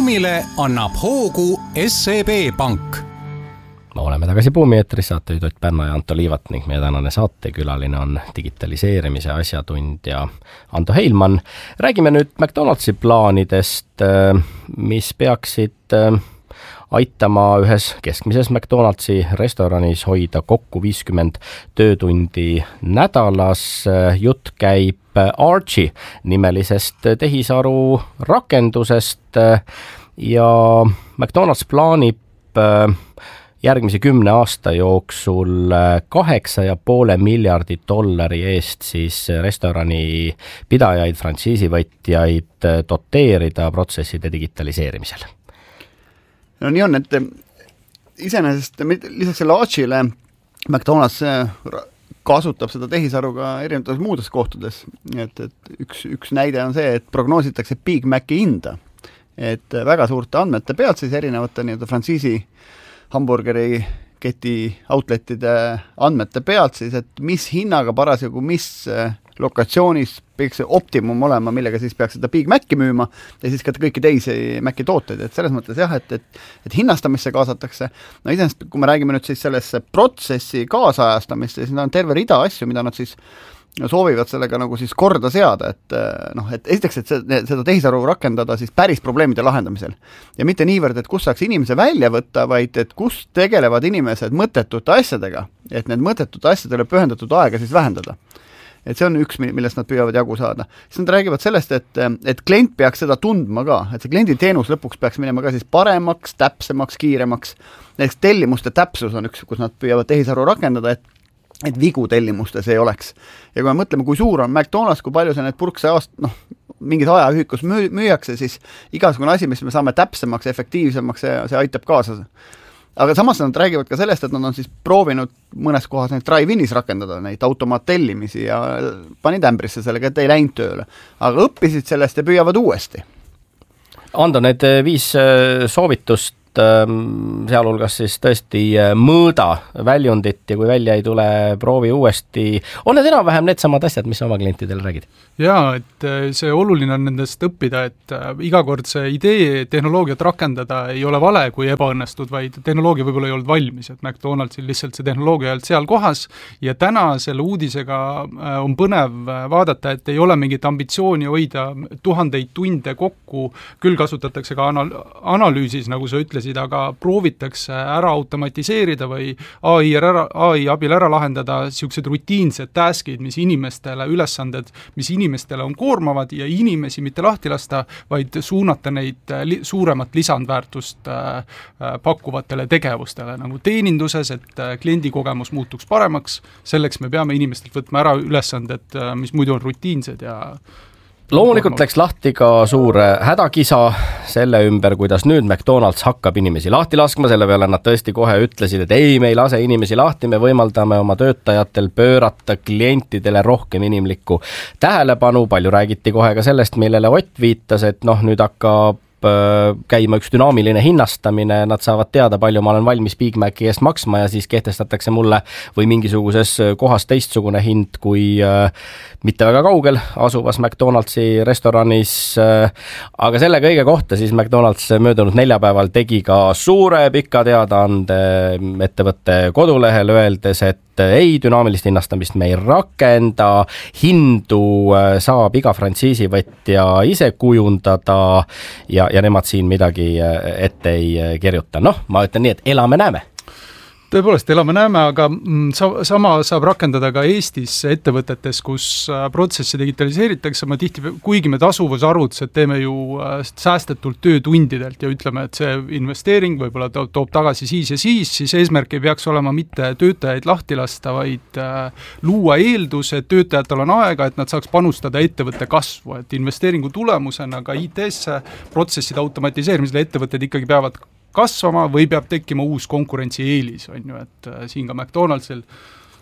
Buumile annab hoogu SEB Pank. Oleme tagasi Buumi-eetris, saatejuhid Ott Pärna ja Anto Liivat ning meie tänane saatekülaline on digitaliseerimise asjatundja Ando Heilmann. Räägime nüüd McDonaldsi plaanidest, mis peaksid aitama ühes keskmises McDonaldsi restoranis hoida kokku 50 töötundi nädalas. Jutt käib Archie nimelisest tehisaru rakendusest ja McDonald's plaanib järgmise 10 aasta jooksul $8,5 miljardit eest siis restorani pidajaid, frantsiisivõtjaid doteerida protsesside digitaliseerimisel. No nii on, et iseenesest lisaks selle Archie'le McDonald's kasutab seda tehisaru ka erinevates muudes kohtades. Et üks näide on see, et prognoositakse Big Maci hinda. Et väga suurte andmete pealt siis erinevate frantsiisi hamburgeri keti outletide andmete pealt siis, et mis hinnaga parasjagu, mis lokatsioonis peaks optimum olema, millega siis peaks seda Big Maci müüma ja siis ka kõiki teisi Maci tooteid, et selles mõttes jah, et hinnastamisse kaasatakse. No iseenesest, kui me räägime nüüd siis sellesse protsessi kaasajastamist, siis on terve rida asju, mida nad siis soovivad sellega nagu siis korda seada, et esiteks, et seda tehisaru rakendada siis päris probleemide lahendamisel. Ja mitte niivõrd, et kus saaks inimese välja võtta, vaid et kus tegelevad inimesed mõttetute asjadega, et need mõttetute asjadele pühendatud aega siis vähendada. Et see on üks, millest nad püüavad jagu saada. Siis nad räägivad sellest, et klient peaks seda tundma ka, et see kliendi teenus lõpuks peaks minema ka siis paremaks, täpsemaks, kiiremaks. Näiteks tellimuste täpsus on üks, kus nad püüavad tehisaru rakendada, et vigu tellimustes ei oleks. Ja kui me mõtleme, kui suur on McDonald's, kui palju see need purkse mingis ajaühikus müüakse, siis igasugune asi, mis me saame täpsemaks, efektiivsemaks, see aitab kaasa. Aga samas nad räägivad ka sellest, et nad on siis proovinud mõnes kohas neid drive-inis rakendada, neid automaattellimisi ja panid ämbrisse sellega, et ei läinud tööle. Aga õppisid sellest ja püüavad uuesti. Ando, need 5 soovitust, sealhulgas siis tõesti mõõda väljundit ja kui välja ei tule, proovi uuesti. On need enam-vähem need samad asjad, mis oma klientidele räägid? Jaa, et see oluline on nendest õppida, et iga kord see idee tehnoloogiat rakendada ei ole vale, kui ebaõnnestud, vaid tehnoloogia võib-olla ei olnud valmis, et McDonald'sil lihtsalt see tehnoloogia ei olnud seal kohas ja täna selle uudisega on põnev vaadata, et ei ole mingit ambitsiooni hoida 1000 tunde kokku, küll kasutatakse ka analüüsis, nagu sa ütlesid, aga proovitakse ära automatiseerida või AI abil ära lahendada siuksed rutiinsed taskid, mis inimestele ülesanded, mis inimestele on koormavad ja inimesi mitte lahti lasta, vaid suunata neid suuremat lisandväärtust pakkuvatele tegevustele, nagu teeninduses, et kliendikogemus muutuks paremaks, selleks me peame inimestelt võtma ära ülesanded, mis muidu on rutiinsed ja loomulikult läks lahti ka suur hädakisa selle ümber, kuidas nüüd McDonald's hakkab inimesi lahti laskma, selle peale nad tõesti kohe ütlesid, et ei, me ei lase inimesi lahti, me võimaldame oma töötajatel pöörata klientidele rohkem inimlikku tähelepanu, palju räägiti kohe ka sellest, millele Ott viitas, et nüüd hakkab käima üks dünaamiline hinnastamine, nad saavad teada, palju ma olen valmis Big Maci eest maksma ja siis kehtestatakse mulle või mingisuguses kohas teistsugune hind kui mitte väga kaugel asuvas McDonaldsi restoranis. Aga selle kõige kohta siis McDonald's möödunud neljapäeval tegi ka suure pika teadaande ettevõtte kodulehel, öeldes, et ei, dünaamilist hinnastamist me ei rakenda, hindu saab iga frantsiisivõtja ise kujundada ja nemad siin midagi ette ei kirjuta. Ma ütlen nii, et elame-näeme. Tõepoolest, elame-näeme, aga sama saab rakendada ka Eestis ettevõtetes, kus protsessi digitaliseeritakse. Kuigi me tasuvusarvutused teeme ju säästetult töötundidelt ja ütleme, et see investeering võib-olla toob tagasi siis ja siis eesmärk ei peaks olema mitte töötajaid lahti lasta, vaid luua eeldus, et töötajatel on aega, et nad saaks panustada ettevõtte kasvu, et investeeringu tulemusena ka IT-sse protsesside automatiseerimisele ettevõtted ikkagi peavad kasvama või peab tekkima uus konkurentsieelis, on ju, et siin ka McDonald'sil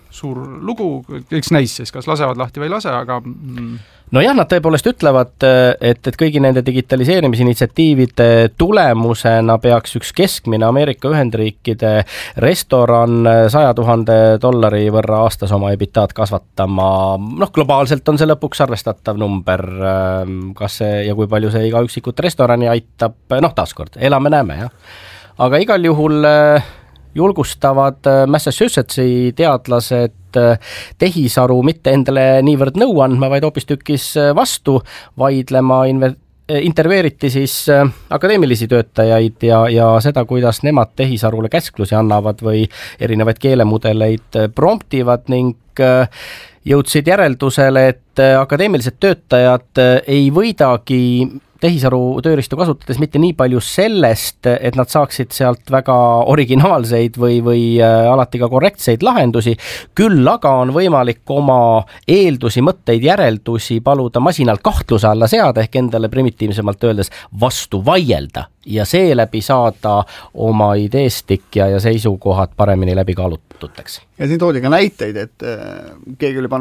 suur lugu, eks näis siis, kas lasevad lahti või ei lase, aga Nojah, nad tõepoolest ütlevad, et kõigi nende digitaliseerimisinitsiatiivide tulemusena peaks üks keskmine Ameerika Ühendriikide restoran $100,000 võrra aastas oma ebitaad kasvatama. Globaalselt on see lõpuks arvestatav number, kas see ja kui palju see iga üksikut restorani aitab, taaskord, elame-näeme, jah. Aga igal juhul julgustavad Massachusettsi teadlased tehisaru mitte endale niivõrd nõu andma, vaid hoopistükkis vastu vaidlema. Intervjueeriti siis akadeemilisi töötajaid ja seda, kuidas nemad tehisarule käsklusi annavad või erinevaid keelemudeleid promptivad ning jõudsid järeldusele, et akadeemilised töötajad ei võidagi tehisaru tööriistu kasutades mitte nii palju sellest, et nad saaksid sealt väga originaalseid või alati ka korrektseid lahendusi, küll aga on võimalik oma eeldusi, mõtteid, järeldusi paluda masinal kahtluse alla seada ehk endale primitiivsemalt öeldes vastu vaielda ja seeläbi saada oma ideestik ja seisukohad paremini läbi kaalututeks. Ja siin toodi ka näiteid, et keegi oli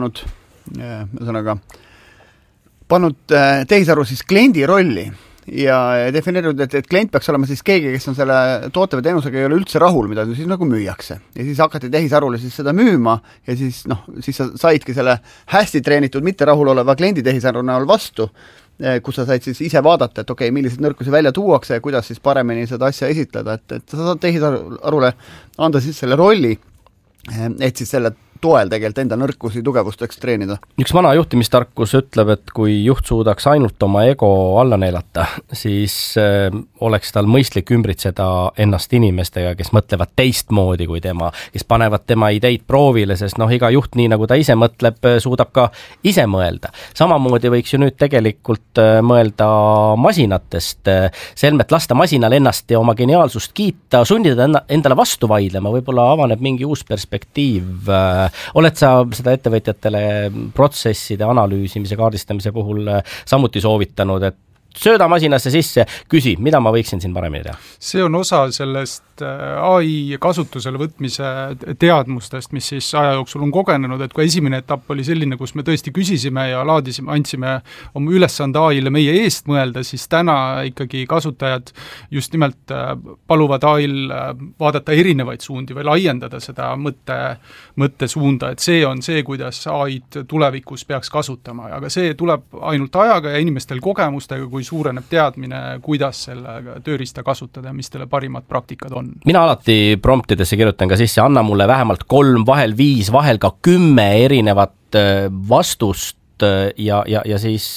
pannud tehisaru siis kliendi rolli ja defineerinud, et klient peaks olema siis keegi, kes on selle toote või teenusega ei ole üldse rahul, mida siis nagu müüakse. Ja siis hakati tehisarule siis seda müüma ja siis sa saidki selle hästi treenitud, mitte rahul oleva kliendi tehisaru näol vastu, kus sa said siis ise vaadata, et okei, millised nõrkusi välja tuuakse ja kuidas siis paremini seda asja esitleda, et sa saad tehisarule anda siis selle rolli, et siis selle toel tegelikult enda nõrkusi tugevusteks treenida. Üks vana juhtimistarkus ütleb, et kui juht suudaks ainult oma ego alla neelata, siis oleks tal mõistlik ümbritseda ennast inimestega, kes mõtlevad teistmoodi kui tema, kes panevad tema ideid proovile, sest iga juht, nii nagu ta ise mõtleb, suudab ka ise mõelda. Samamoodi võiks ju nüüd tegelikult mõelda masinatest, selmet lasta masinal ennast ja oma geniaalsust kiita, sundida endale vastu vaidlema, võib-olla avaneb mingi uus perspektiiv. Oled sa seda ettevõtjatele protsesside analüüsimise, kaardistamise puhul samuti soovitanud, et sööda masinasse sisse, küsi, mida ma võiksin siin paremini teha? See on osa sellest AI kasutusele võtmise teadmustest, mis siis aja jooksul on kogenenud, et kui esimene etapp oli selline, kus me tõesti küsisime ja laadisime, andsime oma ülesande AI-le meie eest mõelda, siis täna ikkagi kasutajad just nimelt paluvad AI-l vaadata erinevaid suundi või laiendada seda mõttesuunda, et see on see, kuidas AI-d tulevikus peaks kasutama, aga see tuleb ainult ajaga ja inimestel kogemustega, kui suureneb teadmine, kuidas selle tööriista kasutada ja mis teile parimad praktikad on. Mina alati promptidesse kirjutan ka sisse, anna mulle vähemalt 3, vahel 5, vahel ka 10 erinevat vastust ja siis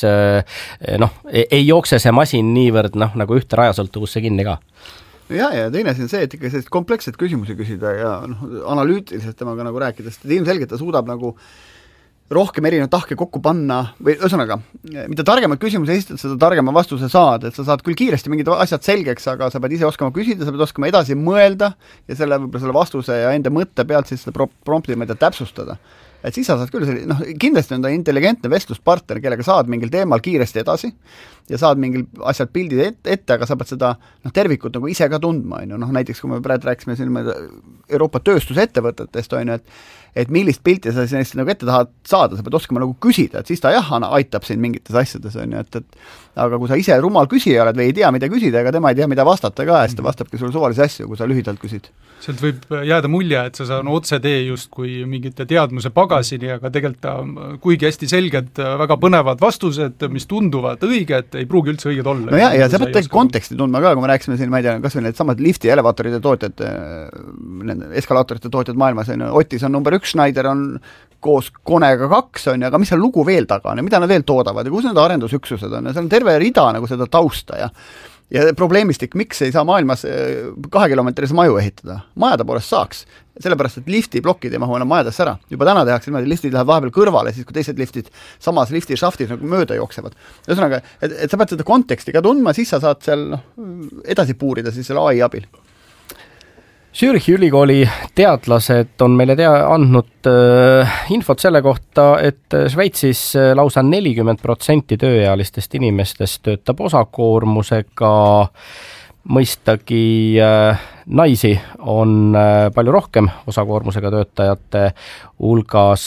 ei jookse see masin niivõrd nagu ühte rajasõltuvusse kinni ka. Ja teine asi on see, et ikka sellist kompleksset küsimusi küsida ja analüütiliselt temaga nagu rääkides, et ilmselgelt ta suudab nagu rohkem erinevaid tahke kokku panna, või ühesõnaga, mida targemad küsimusi esitad, seda targema vastuse saad, et sa saad küll kiiresti mingid asjad selgeks, aga sa pead ise oskama küsida, sa pead oskama edasi mõelda ja selle vastuse ja enda mõtte pealt siis seda prompti täpsustada. Et siis sa saad küll kindlasti on ta intelligentne vestluspartner, kellega saad mingil teemal kiiresti edasi ja saad mingil asjalt pildid ette, aga sa pead seda tervikut nagu ise ka tundma. Näiteks kui me praegu rääkisime siin Euroopa tööstusettevõtetest, et millist pilti sa siis nagu ette tahad saada, sa pead oskama nagu küsida, et siis ta aitab sind mingites asjades, aga kui sa ise rumal küsija oled või ei tea, mida küsida, ega tema ei tea, mida vastata ka, siis ta vastabki sulle suvalisi asju, kui sa lühidalt küsid. Sealt võib jääda mulje, et sa saan otse tee justkui mingite teadmuse pagasini, aga tegelikult ta kuigi hästi selged, väga põnevad vastused, mis tunduvad õiged, ei pruugi üldse õiged olla. No ja sa pead tegelikult konteksti tundma ka, kui me rääkisime siin, ma ei tea, kas või need samad lifti elevaatorite tootjad, eskalaatorite tootjad maailmas, Otis on number 1, Schneider on koos Konega 2, aga mis seal lugu veel taga on ja mida nad veel toodavad ja kus need arendusüksused on ja seal on terve rida nagu seda tausta ja probleemistik, miks ei saa maailmas 2-kilomeetrise maju ehitada? Majade poolest saaks, sellepärast, et liftiblokid ei mahu enam majadesse ära. Juba täna tehakse niimoodi, liftid läheb vahepeal kõrvale, siis kui teised liftid samas lifti šaftis nagu mööda jooksevad. Ühesõnaga, et sa pead seda konteksti ka tundma, siis sa saad seal edasi puurida siis selle AI abil. Zürichi ülikooli teadlased on meile andnud infot selle kohta, et Šveitsis lausa 40% tööealistest inimestest töötab osakoormusega. mõistagi naisi on palju rohkem osakoormusega töötajate hulgas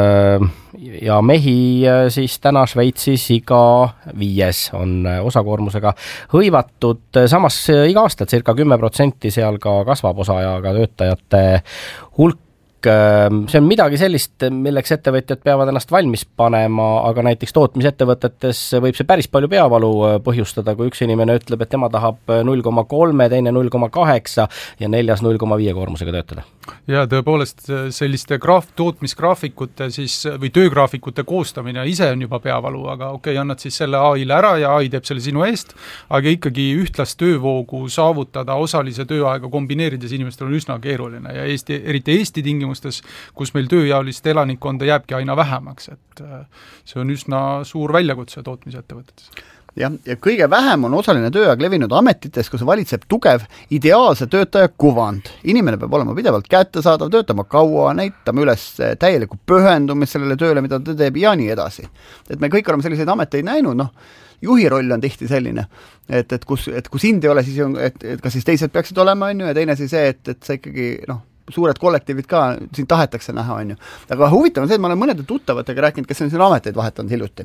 ja mehi siis täna Šveitsis iga 5 on osakoormusega hõivatud, samas iga aasta circa 10% seal ka kasvab osaajaga töötajate hulk. See on midagi sellist, milleks ettevõtjad peavad ennast valmis panema, aga näiteks tootmisettevõtetes võib see päris palju peavalu põhjustada, kui üks inimene ütleb, et tema tahab 0,3, teine 0,8 ja 4 0,5 koormusega töötada. Ja tõepoolest selliste tootmisgraafikute või töögraafikute koostamine ise on juba peavalu, aga annad siis selle AI-le ära ja AI teeb selle sinu eest, aga ikkagi ühtlast töövoogu saavutada osalise tööaega kombineerides inimestel on üsna keeruline ja eriti Eesti tingimustes, kus meil tööjaolist elanikkonda jääbki aina vähemaks, et see on üsna suur väljakutse tootmisettevõtetes. Ja kõige vähem on osaline tööaeg levinud ametites, kus valitseb tugev ideaalse töötaja kuvand. Inimene peab olema pidevalt kättesaadav, töötama kaua, näitama üles täielikku pühendumist sellele tööle, mida ta teeb ja nii edasi. Et me kõik oleme selliseid ameteid näinud, juhi roll on tihti selline, et kus sind ei ole, siis et kas siis teised peaksid olema, ja teine siis see, et sa ikkagi, suured kollektiivid ka, siin tahetakse näha, Aga huvitav on see, et ma olen mõnede tuttavatega rääkinud, kes on siin ameteid vahetanud hiljuti.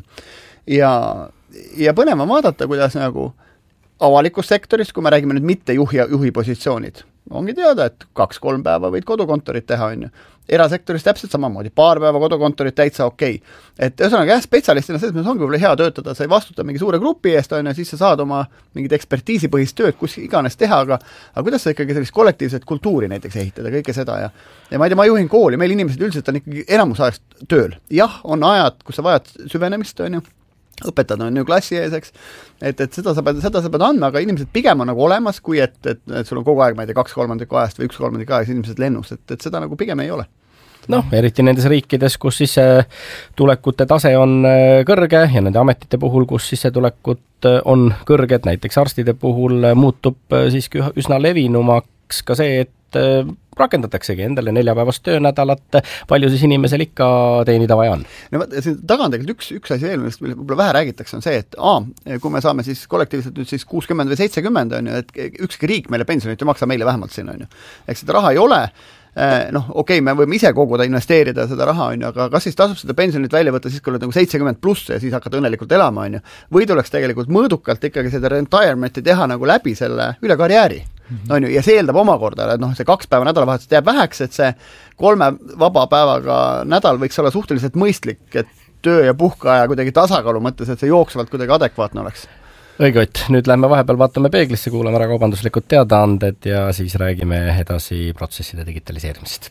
Ja põnev on vaadata, kuidas nagu avalikus sektoris, kui me räägime nüüd mitte juhi positsioonid, ongi teada, et 2-3 päeva võid kodukontorit teha, Erasektoris täpselt samamoodi, 2 päeva kodukontorit täitsa okei. Et ühesõnaga spetsialistina selles mõttes ongi võib-olla hea töötada, sa ei vastuta mingi suure grupi eest, siis sa saad oma mingid ekspertiisipõhist tööd, kus iganes teha, aga kuidas sa ikkagi sellist kollektiivset kultuuri näiteks ehitada, kõike seda ja ma ei tea, ma juhin kooli, meil inimesed üldiselt on ikkagi enamus ajast tööl. Jah, on ajad, kus sa vajad süvenemist, õpetad on klassi ees, eks, et seda sa pead andma, aga inimesed pigem on nagu olemas, kui et sul on kogu aeg, ma ei tea, 2/3 ajast või 1/3 ajast inimesed lennus, et seda nagu pigem ei ole. Eriti nendes riikides, kus sissetulekute tase on kõrge ja nende ametite puhul, kus sissetulekud on kõrged, näiteks arstide puhul muutub siiski üsna levinumaks ka see, et rakendataksegi endale 4-päevast töönädalat, palju siis inimesel ikka teenida vaja on? Siin taga on tegelikult üks asi veel, millest võib-olla vähe räägitakse, on see, et kui me saame siis kollektiivselt nüüd siis 60 või 70, et ükski riik meile pensionit ei maksa, meile vähemalt siin, Eks seda raha ei ole, me võime ise koguda, investeerida seda raha, aga kas siis tasub seda pensionit välja võtta siis, kui oled nagu 70 pluss ja siis hakata õnnelikult elama, või tuleks tegelikult mõõdukalt ikkagi seda retirement'i teha nagu läbi selle üle karjääri. Ja see eeldab omakorda, et see 2 päeva nädalavahetust jääb väheks, et see 3 vaba päevaga nädal võiks olla suhteliselt mõistlik, et töö ja puhkeaja kuidagi tasakaalu mõttes, et see jooksvalt kuidagi adekvaatne oleks. Õige, Ott, nüüd lähme vahepeal vaatame peeglisse, kuulame ära kaubanduslikud teadaanded ja siis räägime edasi protsesside digitaliseerimisest.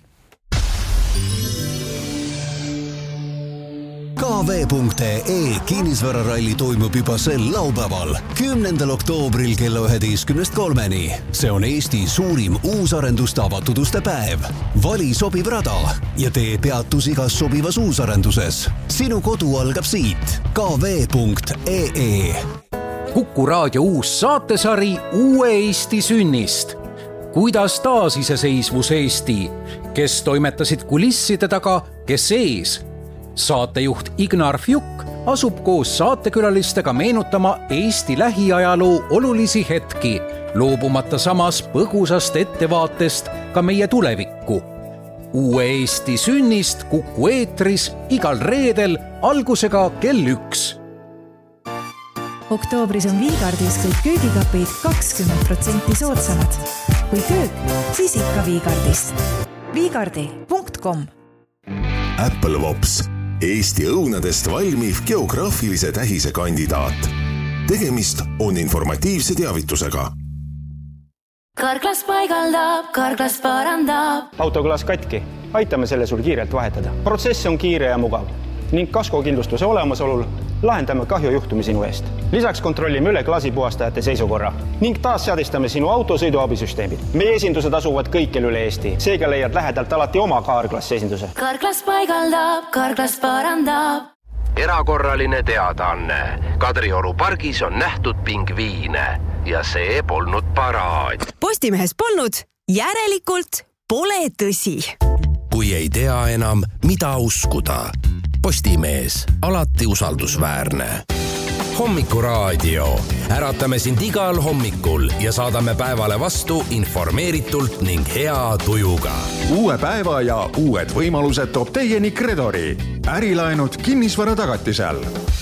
KV.ee kinnisvararalli toimub juba sel laupäeval, 10. oktoobril kella 11:03. See on Eesti suurim uusarenduste avatud uste päev. Vali sobiv rada ja tee peatus igas sobivas uusarenduses. Sinu kodu algab siit. KV.ee Kuku raadio uus saatesari Uue Eesti sünnist. Kuidas taasiseseisvus Eesti? Kes toimetasid kulisside taga, kes ees? Saatejuht Ignar Fjuk asub koos saatekülalistega meenutama Eesti lähiajaloo olulisi hetki, loobumata samas põgusast ettevaatest ka meie tulevikku. Uue Eesti sünnist Kuku eetris igal reedel algusega kell 1. Oktoobris on Viigardis kõik köögikapid 20% soodsamad. Kui köök, siis ikka Viigardist. Viigardi.com Apple Vops, Eesti õunadest valmiv geograafilise tähise kandidaat. Tegemist on informatiivse teavitusega. Karklas paigaldab, Karklas parandab. Autoklaas katki, aitame selle sul kiirelt vahetada. Protsess on kiire ja mugav ning kaskokindlustuse olemasolul lahendame kahjujuhtumi sinu eest. Lisaks kontrollime üle klaasipuhastajate seisukorra ning taas seadistame sinu auto sõiduabisüsteemid. Meie esindused asuvad kõikjal üle Eesti, seega leiad lähedalt alati oma Karklas esinduse. Karklas paigaldab, Karklas parandab. Erakorraline teadaanne. Kadrioru pargis on nähtud pingviine ja see polnud paraad. Postimehes polnud, järelikult pole tõsi. Kui ei tea enam, mida uskuda. Postimees, alati usaldusväärne. Hommikuraadio. Äratame sind igal hommikul ja saadame päevale vastu informeeritult ning hea tujuga. Uue päeva ja uued võimalused toob teieni Kredori. Ärilaenud kinnisvara tagatisel.